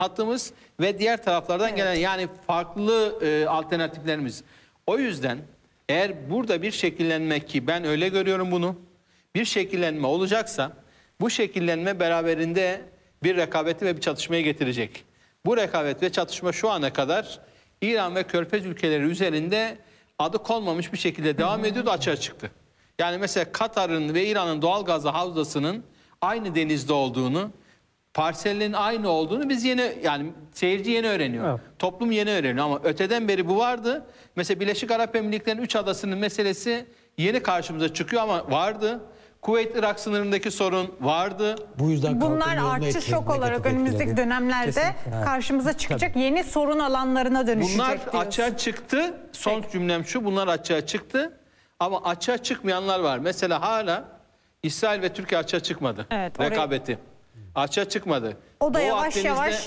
hattımız ve diğer taraflardan gelen yani farklı alternatiflerimiz. O yüzden eğer burada bir şekillenme, ki ben öyle görüyorum bunu, bir şekillenme olacaksa bu şekillenme beraberinde bir rekabeti ve bir çatışmayı getirecek. Bu rekabet ve çatışma şu ana kadar İran ve Körfez ülkeleri üzerinde adı konmamış bir şekilde devam ediyordu, açığa çıktı. Yani mesela Katar'ın ve İran'ın doğal gazı havzasının aynı denizde olduğunu, parsellerin aynı olduğunu biz yeni, yani seyirci yeni öğreniyor. Evet. Toplum yeni öğreniyor ama öteden beri bu vardı. Mesela Birleşik Arap Emirlikleri'nin 3 adasının meselesi yeni karşımıza çıkıyor ama vardı. Kuveyt-Irak sınırındaki sorun vardı. Bu yüzden bunlar artçı şok olarak önümüzdeki dönemlerde karşımıza çıkacak yeni sorun alanlarına dönüşecek bunlar diyorsun. Açığa çıktı. Son cümlem şu: bunlar açığa çıktı. Ama açığa çıkmayanlar var. Mesela hala İsrail ve Türkiye açığa çıkmadı. Evet, rekabeti. Açığa çıkmadı. O da Doğu yavaş Akdeniz'de, yavaş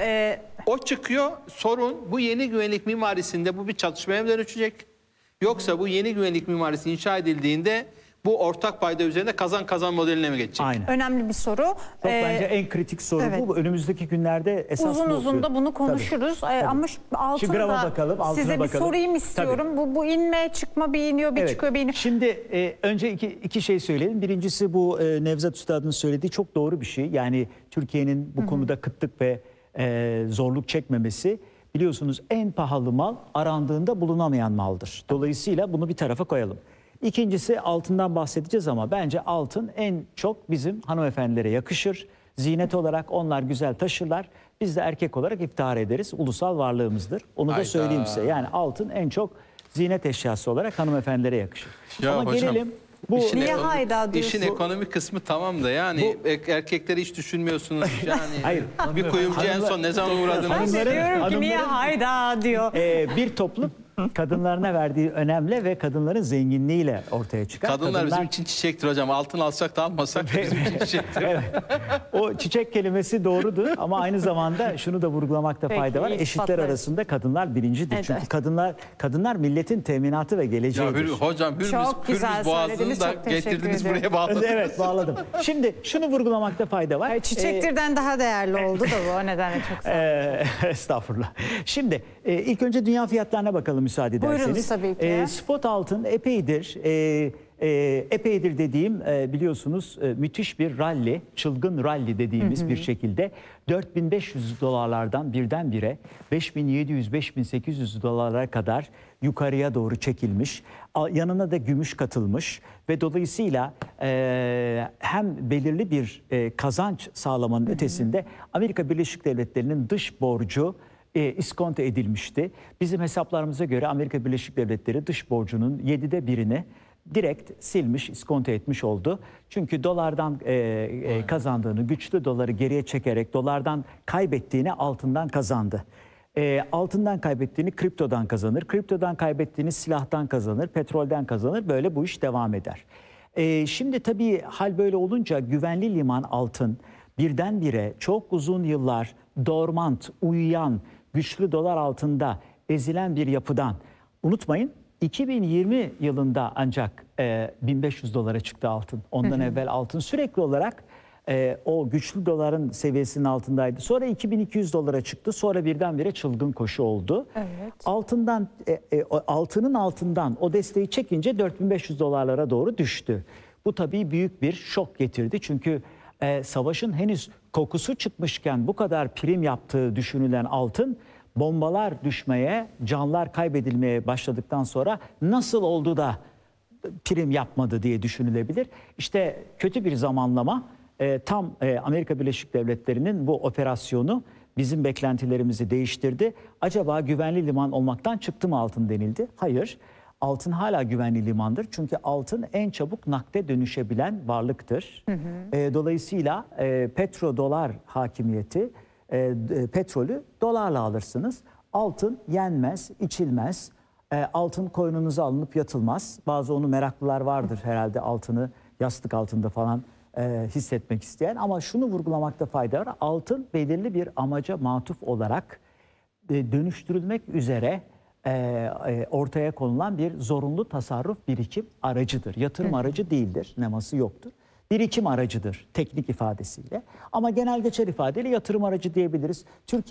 o çıkıyor. Sorun bu yeni güvenlik mimarisinde bu bir çatışmaya mı dönüşecek? Yoksa bu yeni güvenlik mimarisi inşa edildiğinde bu ortak payda üzerinde kazan kazan modeline mi geçecek? Aynen. önemli bir soru. Çok bence en kritik soru evet. bu. Önümüzdeki günlerde esas uzun da bunu konuşuruz. Tabii. Ama altına da bakalım, size bir sorayım istiyorum. Bu inme çıkma, bir iniyor bir çıkıyor bir iniyor. Şimdi önce iki şey söyleyelim. Birincisi bu Nevzat Üstad'ın söylediği çok doğru bir şey. Yani Türkiye'nin bu konuda kıtlık ve zorluk çekmemesi, biliyorsunuz en pahalı mal arandığında bulunamayan maldır. Dolayısıyla bunu bir tarafa koyalım. İkincisi, altından bahsedeceğiz ama bence altın en çok bizim hanımefendilere yakışır. Ziynet olarak onlar güzel taşırlar. Biz de erkek olarak iftihar ederiz. Ulusal varlığımızdır. Onu da söyleyeyim size. Yani altın en çok ziynet eşyası olarak hanımefendilere yakışır. Ya ama hocam, gelelim. Bu niye hayda diyorsun? İşin ekonomik kısmı tamam da yani erkekleri hiç düşünmüyorsunuz. Yani hayır. Bir kuyumcu en son ne zaman uğradınız? Diyorum ki niye hayda diyor. Bir toplum kadınlarına verdiği önemle ve kadınların zenginliğiyle ortaya çıkar. Kadınlar bizim için çiçektir hocam. Altın alsak da almasak da bizim için çiçektir. Evet. O çiçek kelimesi doğrudur ama aynı zamanda şunu da vurgulamakta fayda var. Eşitler arasında kadınlar birincidir. Evet, çünkü kadınlar milletin teminatı ve geleceğidir. Ya hocam Hürmüz Boğazı'nı da getirdiniz buraya bağladınız. Evet, bağladım. Şimdi şunu vurgulamakta fayda var. Çiçektirden daha değerli oldu da bu, o nedenle çok sağ olun. Estağfurullah. Şimdi ilk önce dünya fiyatlarına bakalım müsaade ederseniz. Buyurunuz tabii ki. Spot altın epeydir. Epeydir dediğim biliyorsunuz müthiş bir rally, çılgın rally dediğimiz bir şekilde 4500 dolarlardan birdenbire 5700-5800 dolarlara kadar yukarıya doğru çekilmiş. Yanına da gümüş katılmış ve dolayısıyla hem belirli bir kazanç sağlamanın ötesinde Amerika Birleşik Devletleri'nin dış borcu iskonto edilmişti. Bizim hesaplarımıza göre Amerika Birleşik Devletleri dış borcunun 7'de 1'ini direkt silmiş, iskonto etmiş oldu. Çünkü dolardan kazandığını, güçlü doları geriye çekerek dolardan kaybettiğini altından kazandı. Altından kaybettiğini kriptodan kazanır, kriptodan kaybettiğini silahtan kazanır, petrolden kazanır. Böyle bu iş devam eder. Şimdi tabii hal böyle olunca güvenli liman altın birdenbire çok uzun yıllar dormant, uyuyan, güçlü dolar altında ezilen bir yapıdan, unutmayın 2020 yılında ancak 1500 dolara çıktı altın. Ondan evvel altın sürekli olarak o güçlü doların seviyesinin altındaydı. Sonra 2200 dolara çıktı. Sonra birdenbire çılgın koşu oldu. Evet. Altının altından o desteği çekince 4500 dolarlara doğru düştü. Bu tabii büyük bir şok getirdi. Çünkü savaşın henüz kokusu çıkmışken bu kadar prim yaptığı düşünülen altın, bombalar düşmeye, canlar kaybedilmeye başladıktan sonra nasıl oldu da prim yapmadı diye düşünülebilir. İşte kötü bir zamanlama tam Amerika Birleşik Devletleri'nin bu operasyonu bizim beklentilerimizi değiştirdi. Acaba güvenli liman olmaktan çıktı mı altın denildi? Hayır. Altın hala güvenli limandır. Çünkü altın en çabuk nakde dönüşebilen varlıktır. Dolayısıyla petrodolar hakimiyeti, petrolü dolarla alırsınız. Altın yenmez, içilmez. Altın koynunuza alınıp yatılmaz. Bazı onu meraklılar vardır herhalde, altını yastık altında falan hissetmek isteyen. Ama şunu vurgulamakta fayda var. Altın belirli bir amaca matuf olarak dönüştürülmek üzere ortaya konulan bir zorunlu tasarruf birikim aracıdır. Yatırım aracı değildir. Neması yoktur. birikim aracıdır teknik ifadesiyle. Ama genel geçer ifadeyle yatırım aracı diyebiliriz. Türkiye